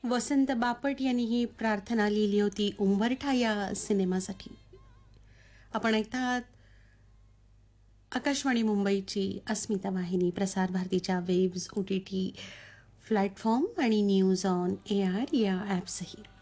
वसंत बापट यांनी ही प्रार्थना लिहिली होती उंबरठा या सिनेमासाठी. आपण ऐकता आहात आकाशवाणी मुंबईची अस्मिता वाहिनी, प्रसार भारतीच्या वेव्ज, OTT प्लॅटफॉर्म आणि न्यूज ऑन AR या ॲप्सही.